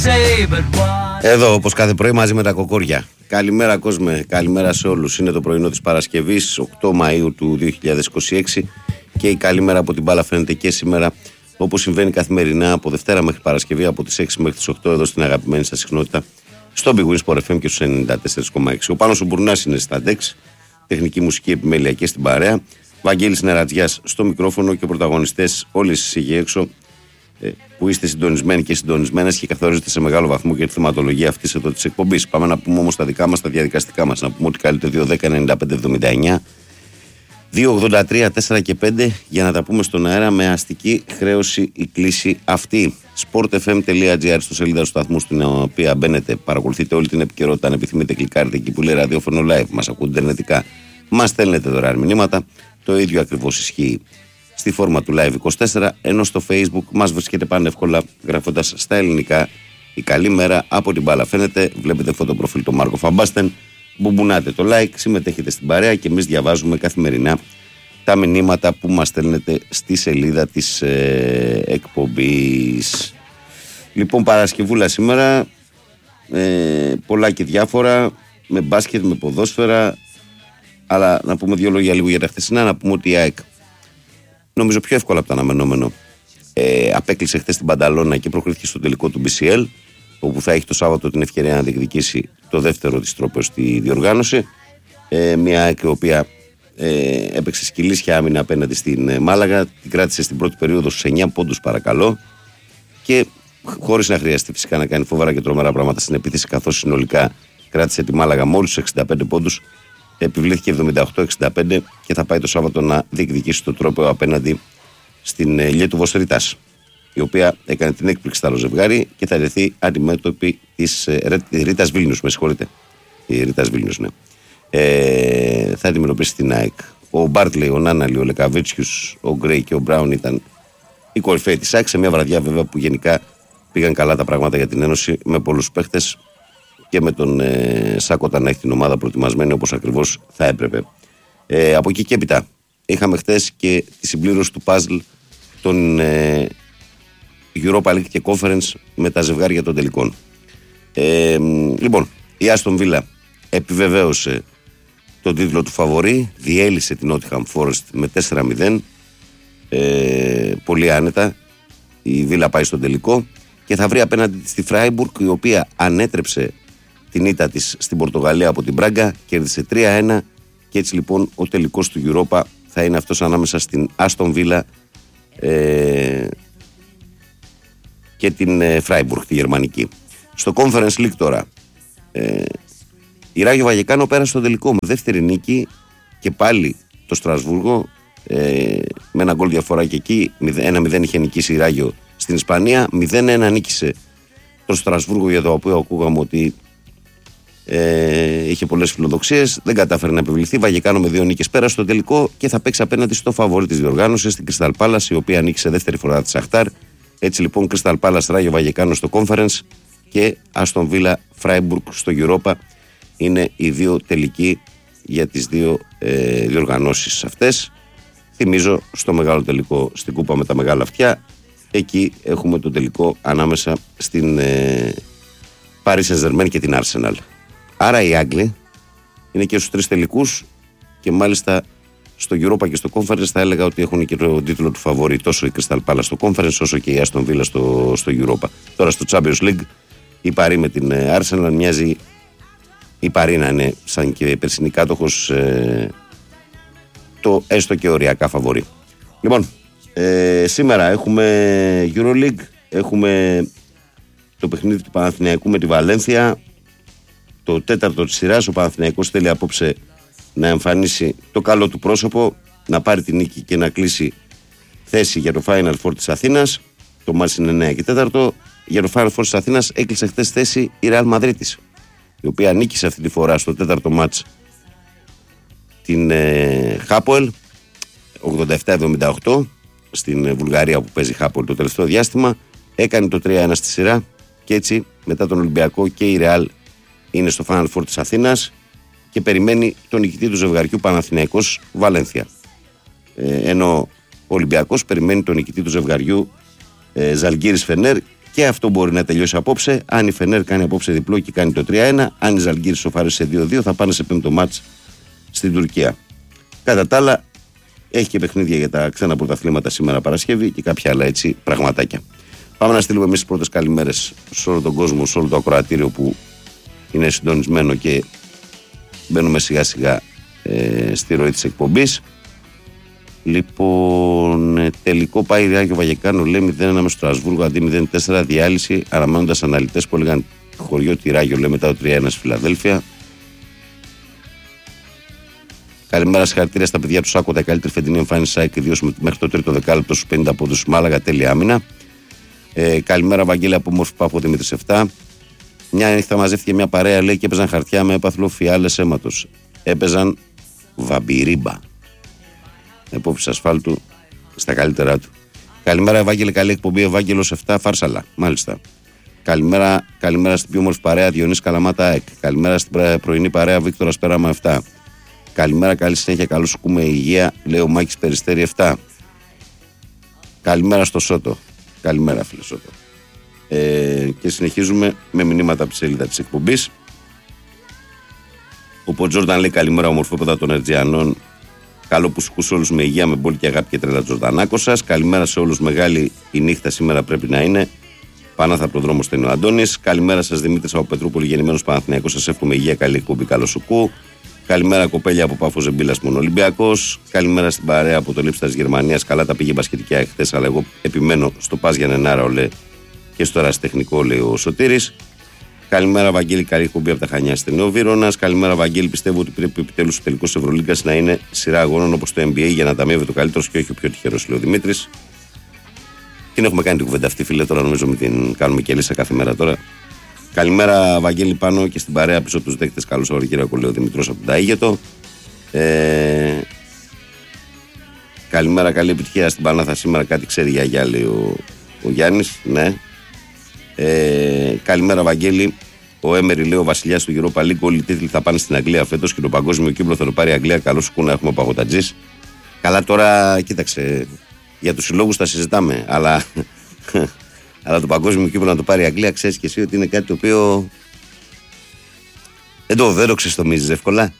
Εδώ όπως κάθε πρωί μαζί με τα κοκόρια. Καλημέρα κόσμε, καλημέρα σε όλους. Είναι το πρωινό της Παρασκευής 8 Μαΐου του 2026 και η καλημέρα από την μπάλα φαίνεται και σήμερα, όπως συμβαίνει καθημερινά από Δευτέρα μέχρι Παρασκευή από τις 6 μέχρι τις 8 εδώ στην αγαπημένη σας συχνότητα στο Big Win Sport FM και στους 94,6. Ο Πάνος ο Μπουρνάς είναι στα DEX, τεχνική μουσική επιμέλεια και στην παρέα. Βαγγέλης Νερατζιάς στο μικρόφωνο και πρωταγωνιστές όλες εσείς εκεί έξω που είστε συντονισμένοι και συντονισμένες και καθορίζετε σε μεγάλο βαθμό και τη θεματολογία αυτής εδώ της εκπομπής. Πάμε να πούμε όμως τα δικά μας, τα διαδικαστικά μας. Να πούμε ότι καλείτε 2-10-95-79 2-83, 4 και 5 για να τα πούμε στον αέρα με αστική χρέωση η κλίση αυτή. sportfm.gr στο σελίδα του σταθμού στην οποία μπαίνετε, παρακολουθείτε όλη την επικαιρότητα. Αν επιθυμείτε, κλικάρετε εκεί που λέει ραδιόφωνο live, μας ακούτε ιντερνετικά, μας στέλνετε δωρεάν μηνύματα. Το ίδιο ακριβώς ισχύει στη φόρμα του Live24, ενώ στο Facebook μας βρίσκεται πανεύκολα γράφοντας στα ελληνικά η καλή μέρα από την μπάλα. Φαίνεται, βλέπετε φωτοπροφίλ το Μάρκο Φαμπάστεν, μπουμπουνάτε το like, συμμετέχετε στην παρέα και εμείς διαβάζουμε καθημερινά τα μηνύματα που μας στέλνετε στη σελίδα της εκπομπής. Λοιπόν, Παρασκευούλα σήμερα, πολλά και διάφορα, με μπάσκετ, με ποδόσφαιρα, αλλά να πούμε δύο λόγια λίγο για τα χθεσινά. Να πούμε ότι η ΑΕΚ, νομίζω πιο εύκολα από το αναμενόμενο, απέκλεισε χθες την Πανταλώνα και προκρίθηκε στο τελικό του BCL, όπου θα έχει το Σάββατο την ευκαιρία να διεκδικήσει το δεύτερο της τρόπαιο στη διοργάνωση. Μια ΑΕΚ η οποία έπαιξε σκυλίσια άμυνα απέναντι στην Μάλαγα, την κράτησε στην πρώτη περίοδο στους 9 πόντους παρακαλώ, και χωρίς να χρειαστεί φυσικά να κάνει φοβερά και τρομερά πράγματα στην επίθεση, καθώς συνολικά κράτησε τη Μάλαγα μόλις στους 65 πόντους. Επιβλήθηκε 78-65 και θα πάει το Σάββατο να διεκδικήσει το τρόπο απέναντι στην Λιέτου Βοσεριτάς, η οποία έκανε την έκπληξη στο άλλο ζευγάρι και θα ρεθεί αντιμέτωπη της Ρίτας Βίλνιους. Με συγχωρείτε. Η Ρίτας Βίλνιους, ναι. Θα αντιμετωπίσει την ΑΕΚ. Ο Μπάρτλεϊ, ο Νάναλι, ο Λεκαβίτσιους, ο Γκρέι και ο Μπράουν ήταν η κορυφαίοι της ΑΕΚ σε μια βραδιά βέβαια που γενικά πήγαν καλά τα πράγματα για την Ένωση, με πολλούς παίχτες και με τον Σάκοτα να έχει την ομάδα προετοιμασμένη όπως ακριβώς θα έπρεπε. Από εκεί και έπειτα είχαμε χθες και τη συμπλήρωση του puzzle των Europa League και Conference με τα ζευγάρια των τελικών. Λοιπόν, η Άστον Βίλα επιβεβαίωσε τον τίτλο του φαβορί, διέλυσε την Nottingham Forest με 4-0, πολύ άνετα. Η Βίλα πάει στον τελικό και θα βρει απέναντι στη Φράιμπουργκ, η οποία ανέτρεψε την ήττα της στην Πορτογαλία από την Μπράγκα, κέρδισε 3-1 και έτσι λοιπόν ο τελικός του Europa θα είναι αυτός ανάμεσα στην Άστον Βίλα και την Φράιμπουργκ, τη γερμανική. Στο Conference League τώρα, η Ράγιο Βαγεκάνο πέρασε στο τελικό με δεύτερη νίκη και πάλι το Στρασβούργο, με ένα γκολ διαφορά και εκεί 1-0 είχε νικήσει η Ράγιο στην Ισπανία, 0-1 νίκησε το Στρασβούργο, για το οποίο ακούγαμε ότι είχε πολλές φιλοδοξίες, δεν κατάφερε να επιβληθεί. Βαγεκάνο με 2 νίκες πέρασε στο τελικό και θα παίξει απέναντι στο φαβορί της διοργάνωσης, την Crystal Palace, η οποία νίκησε δεύτερη φορά τη Σαχτάρ. Έτσι λοιπόν, Crystal Palace Ράγιο Βαγεκάνο στο Conference και Aston Villa Freiburg στο Europa είναι οι δύο τελικοί για τις δύο διοργανώσεις αυτές. Θυμίζω, στο μεγάλο τελικό στην κούπα με τα μεγάλα αυτιά, εκεί έχουμε το τελικό ανάμεσα στην Paris Saint-Germain και την Arsenal. Άρα οι Άγγλοι είναι και στους τρεις τελικούς και μάλιστα στο Europa και στο Conference θα έλεγα ότι έχουν και τον τίτλο του φαβορί, τόσο η Crystal Palace στο Conference όσο και η Aston Villa στο Europa. Τώρα στο Champions League η Paris με την Arsenal μοιάζει η Paris να είναι σαν και περσινή κάτοχος το έστω και οριακά φαβορί. Λοιπόν, σήμερα έχουμε EuroLeague, έχουμε το παιχνίδι του Παναθηναϊκού με τη Βαλένθια, το τέταρτο της σειράς. Ο Παναθηναϊκός θέλει απόψε να εμφανίσει το καλό του πρόσωπο, να πάρει την νίκη και να κλείσει θέση για το Final Four της Αθήνας. Το μάτς είναι 9 και 4. Για το Final Four της Αθήνας έκλεισε χθες θέση η Real Μαδρίτης, η οποία νίκησε αυτή τη φορά στο τέταρτο μάτς την Χάπολ 87-78 στην Βουλγαρία, που παίζει Χάπολ το τελευταίο διάστημα. Έκανε το 3-1 στη σειρά και έτσι μετά τον Ολυμπιακό και η Real είναι στο Final Four της Αθήνας και περιμένει τον νικητή του ζευγαριού Παναθηναϊκός Βαλένθια. Ενώ ο Ολυμπιακός περιμένει τον νικητή του ζευγαριού Ζαλγκίρις Φενέρ Και αυτό μπορεί να τελειώσει απόψε. Αν η Φενέρ κάνει απόψε διπλό και κάνει το 3-1, αν η Ζαλγκύρης σοφάρει σε 2-2, θα πάνε σε πέμπτο μάτς στην Τουρκία. Κατά τα άλλα, έχει και παιχνίδια για τα ξένα πρωταθλήματα σήμερα Παρασκευή και κάποια άλλα έτσι πραγματάκια. Πάμε να στείλουμε εμείς τις πρώτες καλημέρες σε όλο τον κόσμο, σε όλο το ακροατήριο που είναι συντονισμένο και μπαίνουμε σιγά σιγά στη ροή της εκπομπής. Λοιπόν, τελικό πάει Ράγιο Βαγεκάνο, λέει 0-1 με Στρασβούργο αντί 0-4, διάλυση, αναμένοντας αναλυτές που έλεγαν χωριό τη Ράγιο, λέει μετά το 3-1 στη Φιλαδέλφια. Καλημέρα, συγχαρητήρια στα παιδιά του Σάκο, τα καλύτερη φετινή εμφάνιση ΑΕΚ, ιδίως μέχρι το τρίτο δεκάλεπτο στους 50 πόντους Μάλαγα, τέλεια άμυνα. Καλημέρα, Βαγγέλη από Μόρφη Πάπου Δημήτρης 7. Μια νύχτα μαζεύτηκε μια παρέα, λέει, και έπαιζαν χαρτιά με έπαθλο φιάλες αίματος. Έπαιζαν βαμπυρίμπα. Επόψης ασφάλτου στα καλύτερά του. Καλημέρα, Ευάγγελε, καλή εκπομπή. Ευάγγελος 7, Φάρσαλα. Μάλιστα. Καλημέρα στην πιο όμορφη παρέα, Διονύς Καλαμάτα ΑΕΚ. Καλημέρα στην πρωινή παρέα, Βίκτορας Πέραμα 7. Καλημέρα, καλή συνέχεια, καλώς σου ακούμε, υγεία, λέει ο Μάκης Περιστέρη 7. Καλημέρα στο Σότο. Καλημέρα, φίλε Σότο. Και συνεχίζουμε με μηνύματα από τη σελίδα της εκπομπής. Ο Ποτζόρνταν λέει καλημέρα, ομορφόπεδα των Ερτζιανών. Καλό που σκούς όλους με υγεία, με μπόλ και αγάπη και τρέλα Τζορδανάκο σας. Καλημέρα σε όλους, μεγάλη η νύχτα σήμερα πρέπει να είναι. Πάναθα από τον δρόμο στέλνει ο Αντώνης. Καλημέρα σας, Δημήτρης από Πετρούπολη, γεννημένος Παναθηναϊκός. Σας εύχομαι υγεία, καλή εκπομπή, καλό σουκού. Καλημέρα, κοπέλια από Πάφο Ζεμπίλας Μονολυμπιακός. Καλημέρα στην παρέα από το Λείψτα της Γερμανίας. Καλά τα πήγε μπασκετικά εχθές, αλλά εγώ επιμένω στο Πας Γιαννενάρα, ολέ, και στο ερασιτεχνικό, λέει ο Σωτήρης. Καλημέρα, Βαγγέλη, καλή εκπομπή από τα Χανιά στην Νέο Βύρονας. Καλημέρα, Βαγγέλη, πιστεύω ότι πρέπει επιτέλους ο τελικός Ευρωλίγκας να είναι σειρά αγώνων όπως το NBA για να ταμιεύει το καλύτερο και όχι ο πιο τυχερός, λέει ο Δημήτρης. Την έχουμε κάνει την κουβέντα αυτή, φίλε, τώρα νομίζω με την κάνουμε και λύσα κάθε μέρα τώρα. Καλημέρα, Βαγγέλη, πάνω και στην παρέα πίσω από τους δέκτες. Καλώς ορίσατε, κύριε Ακολέο Δημητρός από τον Ταΐγετο. Καλημέρα, καλή επιτυχία στην Πανάθα σήμερα. Κάτι ξέρει η γιαγιά, λέει ο Γιάννης. Ναι. Καλημέρα, Βαγγέλη. Ο Έμερι, λέει, ο βασιλιάς του Europa League. Όλοι οι τίτλοι θα πάνε στην Αγγλία φέτος και το παγκόσμιο κύπλο θα το πάρει η Αγγλία. Καλώς σου να έχουμε παγωτατζής. Καλά, τώρα κοίταξε. Για τους συλλόγους τα συζητάμε, αλλά το παγκόσμιο κύπλο να το πάρει η Αγγλία, ξέρεις και εσύ ότι είναι κάτι το οποίο δεν το ξεστομίζεις εύκολα.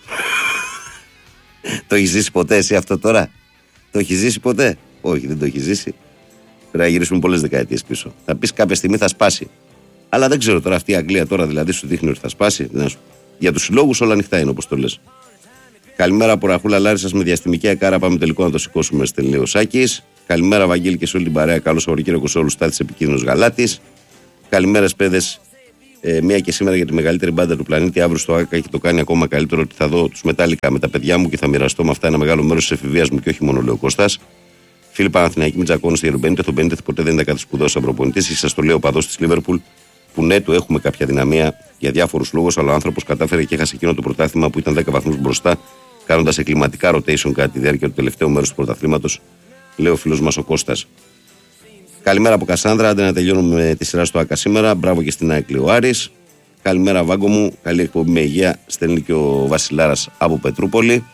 Το έχεις ζήσει ποτέ εσύ αυτό τώρα? Το έχεις ζήσει ποτέ? Όχι, δεν το έχεις ζήσει. Πρέπει να γυρίσουμε πολλές δεκαετίες πίσω. Θα πεις κάποια στιγμή θα σπάσει. Αλλά δεν ξέρω τώρα, αυτή η Αγγλία τώρα δηλαδή σου δείχνει ότι θα σπάσει. Για τους συλλόγους όλα ανοιχτά είναι, όπως το λες. Καλημέρα από Ραχούλα Λάρισσας με διαστημική ακάρα. Πάμε τελικό να το σηκώσουμε, στέλνει ο Σάκης. Καλημέρα, Βαγγέλη, και σε όλη την παρέα. Καλώς ορικήρακο σε όλους, Στάθης επικίνδυνος Γαλάτης. Καλημέρα, παιδες. Μία και σήμερα για τη μεγαλύτερη μπάντα του πλανήτη. Αύριο στο ΆΚΑ έχει το κάνει ακόμα καλύτερο, ότι θα δω τους Μετάλλικα με τα παιδιά μου και θα μοιραστώ με αυτά ένα μεγάλο μέρος της εφηβείας μου και όχι μόνο, λέει ο Κώστας. Φίλοι Παναθηναϊκοί, μην τσακώνεστε για τον Μπένιτεθ. Ο Μπένιτεθ ποτέ δεν ήταν κάτι σπουδαίο σαν προπονητής. Και σας το λέω, ο παδός της Λίβερπουλ, που ναι, του έχουμε κάποια δυναμία για διάφορους λόγους, αλλά ο άνθρωπος κατάφερε και έχασε εκείνο το πρωτάθλημα που ήταν 10 βαθμούς μπροστά, κάνοντας εγκληματικά rotation κατά τη διάρκεια του τελευταίου μέρους του πρωταθλήματος, λέει ο φίλος μας ο Κώστας. Καλημέρα από Κασάνδρα. Άντε να τελειώνουμε τη σειρά στο ΆΚΑ σήμερα. Μπράβο και στην ΑΕΚ, ο Άρης. Καλημέρα, Βάγκο μου. Καλή εκπομπή με υγεία. Στέλνει και ο Βασιλάρας από Πετρούπολη.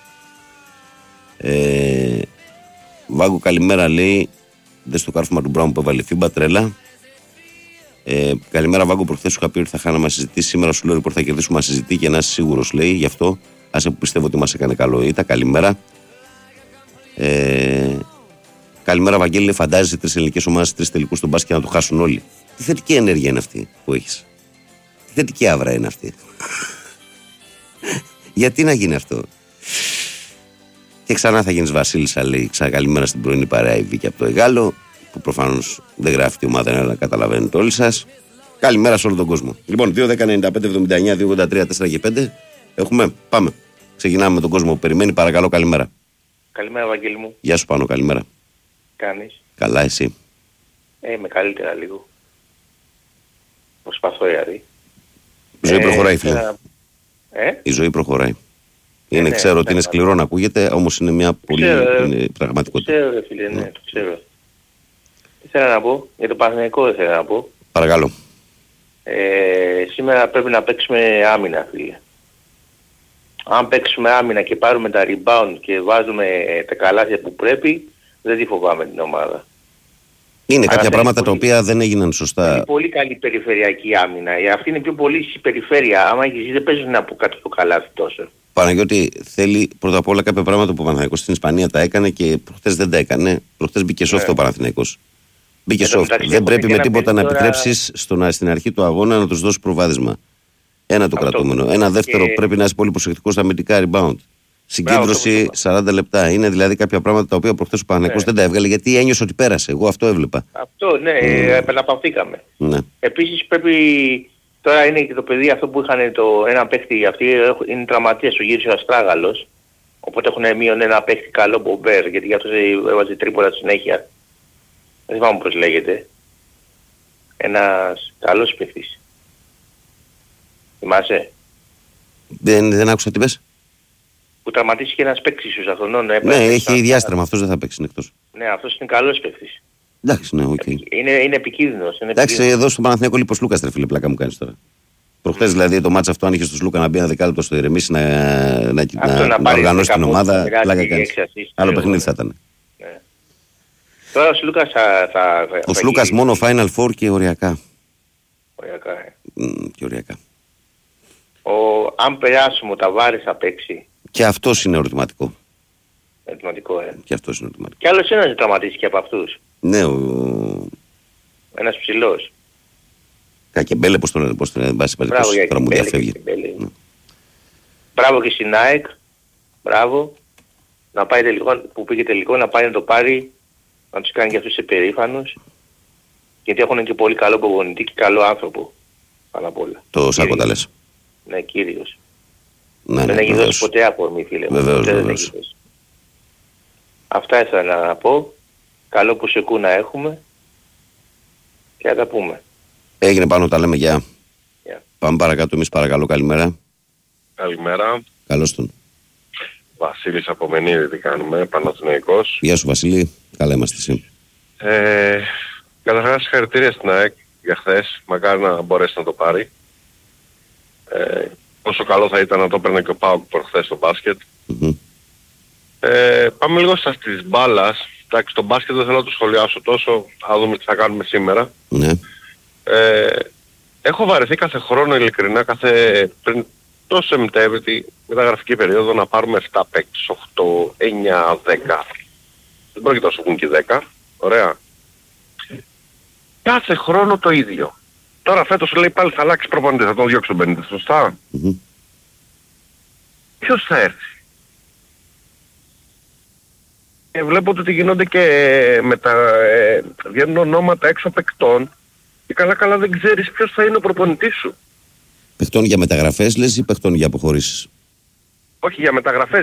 Βάγκο, καλημέρα, λέει. Δες το κάρφωμα του Μπράουν που έβαλε φίμπα, τρέλα. Καλημέρα, Βάγκο. Προχθές σου είχα πει ότι θα χάναμε συζητήσει. Σήμερα σου λέω ότι θα κερδίσουμε συζητή και να είσαι σίγουρος, λέει. Γι' αυτό άσε που πιστεύω ότι μας έκανε καλό ήττα. Καλημέρα. Καλημέρα, Βαγγέλη. Φαντάζεσαι τρεις ελληνικές ομάδες, τρεις τελικούς στον μπάσκετ να το χάσουν όλοι? Τι θετική ενέργεια είναι αυτή που έχεις? Τι θετική άβρα είναι αυτή? Γιατί να γίνει αυτό? Και ξανά θα γίνεις Βασίλισσα, λέει. Καλημέρα στην πρωινή παρέα η Βίκη από το Εγάλο, που προφανώς δεν γράφει τη ομάδα, να καταλαβαίνετε όλοι σας. Καλημέρα σε όλο τον κόσμο. Λοιπόν, 2-10-95-79-283-4 και 5. Έχουμε, πάμε. Ξεκινάμε με τον κόσμο που περιμένει. Παρακαλώ, καλημέρα. Καλημέρα, Βαγγέλη μου. Γεια σου, Πάνο, καλημέρα. Κάνεις? Καλά, εσύ? Είμαι καλύτερα λίγο. Προσπαθώ, δηλαδή. Η ζωή προχωράει, φίλε. Η ζωή προχωράει. Είναι, ξέρω ότι είναι σκληρό να ακούγεται, όμως είναι μια πολύ πραγματικότητα. Ξέρω, ρε φίλε, ναι, το ξέρω. Τι θέλω να πω, για το Παναθηναϊκό δεν θέλω να πω. Παρακαλώ. Σήμερα πρέπει να παίξουμε άμυνα, φίλε. Αν παίξουμε άμυνα και πάρουμε τα rebound και βάζουμε τα καλάθια που πρέπει, δεν τη φοβάμαι την ομάδα. Είναι κάποια πράγματα τα οποία δεν έγιναν σωστά. Είναι πολύ καλή περιφερειακή άμυνα. Αυτή είναι πιο πολύ στη περιφέρεια. Άμα έχεις δει, δεν παίζουν από κάτω το καλάθι τόσο. Παναγιώτη, θέλει πρώτα απ' όλα κάποια πράγματα που ο Παναθηναϊκός στην Ισπανία τα έκανε και προχθές δεν τα έκανε. Προχθές μπήκε soft ο Παναθηναϊκός. Μπήκε soft. Δεν πρέπει με τίποτα να επιτρέψεις στην αρχή του αγώνα να τους δώσεις προβάδισμα. Ένα το κρατούμενο. Ένα δεύτερο, πρέπει να είσαι πολύ προσεκτικός στα αμυντικά rebound. Συγκέντρωση 40 λεπτά. Είναι δηλαδή κάποια πράγματα τα οποία προχθές ο Παναθηναϊκός δεν τα έβγαλε γιατί ένιωσε ότι πέρασε. Εγώ αυτό έβλεπα. Αυτό, ναι, επαναπαυθήκαμε. Ναι. Επίσης πρέπει. Τώρα είναι και το παιδί αυτό που είχαν ένα παίχτη, αυτοί είναι τραυματίες, ο γύρισε ο Αστράγαλος. Οπότε έχουν μείον ένα παίχτη καλό Μπομπέρ, γιατί για αυτός έβαζε τρίποτα συνέχεια. Δεν θυμάμαι πώς λέγεται. Ένας καλός παίχτης. Θυμάσαι? Δεν άκουσα τι πες. Που τραυματίστηκε ένας παίκτης στους Αθωνών. Ναι, έχει διάστρεμα, αυτός δεν θα παίξει εκτός. Ναι, αυτός είναι καλός παίχτης. Εντάξει, ναι, οκ. Είναι επικίνδυνος. Εντάξει, εδώ στον Παναθηναϊκό λείπει ο Λούκας, τρε φίλε, πλάκα μου κάνεις τώρα. Προχθές δηλαδή το μάτς αυτό, αν είχε στο Λούκα να μπει ένα δεκάλεπτο στο ηρεμήσει να οργανώσει την ομάδα, πλάκα κάνεις. Άλλο παιχνίδι θα ήταν. Ναι. Τώρα ο Σλούκας θα ο Σλούκας μόνο Final Four και οριακά. Οριακά, και οριακά. Αν περάσουμε ο Ταβάρης θα παίξει. Και αυτός είναι ερωτηματικό. Ερωτηματικό, Και αυτός είναι ερωτηματικό. Και άλλος ένας τραυματίστηκε από αυτούς. Ναι, ένας ψηλός. Κακεμπέλε, πώς τον λένε, βάση περιπτώσει, τώρα μου διαφεύγει. Μπράβο και στην ΑΕΚ, μπράβο, να πάει τελικό, που πήγε τελικό, να πάει να το πάρει, να τους κάνει και αυτούς περήφανους, γιατί έχουν και πολύ καλό προπονητή και καλό άνθρωπο, πάνω απ' όλα. Το Σάκο τα λες. Ναι, κύριος. Ναι, δεν έχει δώσει ποτέ αφορμή, φίλε μου. Βεβαίως. Αυτά ήθελα να πω. Καλό που σε κούνα έχουμε και θα τα πούμε. Έγινε πάνω, τα λέμε, γεια. Yeah. Πάμε παρακάτω εμείς, παρακαλώ, καλημέρα. Καλημέρα. Καλώς τον. Βασίλης από Μενίδη, τι κάνουμε, Παναθηναϊκός. Γεια σου Βασίλη, καλά είμαστε εσύ. Καταρχάς συγχαρητήρια στην ΑΕΚ για χθες, μακάρι να μπορέσει να το πάρει. Πόσο καλό θα ήταν να το έπαιρνε και ο ΠΑΟΚ προχθές στο μπάσκετ. Πάμε λίγο στα της μπάλας. Εντάξει, το μπάσκετ δεν θέλω να το σχολιάσω τόσο, θα δούμε τι θα κάνουμε σήμερα. Ναι. Έχω βαρεθεί κάθε χρόνο, ειλικρινά, πριν το Σεπτέμβρη, τη μεταγραφική περίοδο, να πάρουμε 7 παίκτες, 8, 9, 10. Δεν πρόκειται να σου πούν και 10. Ωραία. Κάθε χρόνο το ίδιο. Τώρα φέτος λέει πάλι θα αλλάξει προπονητή, θα τον διώξει τον Μπενίτες, σωστά. Ποιος θα έρθει? Βλέπω ότι γίνονται και βγαίνουν ονόματα έξω παικτών και καλά δεν ξέρεις ποιος θα είναι ο προπονητής σου. Παιχτών για μεταγραφές λες ή παιχτών για αποχωρήσεις? Όχι, για μεταγραφές.